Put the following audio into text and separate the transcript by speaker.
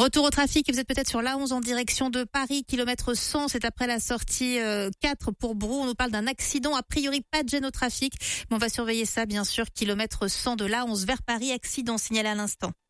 Speaker 1: Retour au trafic, vous êtes peut-être sur l'A11 en direction de Paris, kilomètre 100, c'est après la sortie 4 pour Brou. On nous parle d'un accident, a priori pas de gêne au trafic, mais on va surveiller ça bien sûr, kilomètre 100 de l'A11 vers Paris, accident signalé à l'instant.